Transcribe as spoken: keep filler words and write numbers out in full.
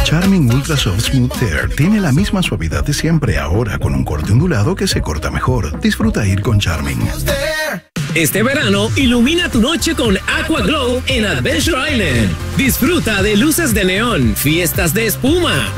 Charmin Ultra Soft Smooth Tear tiene la misma suavidad de siempre, ahora con un corte ondulado que se corta mejor. Disfruta ir con Charmin. Este verano, ilumina tu noche con Aqua Glow en Adventure Island. Disfruta de luces de neón, fiestas de espuma,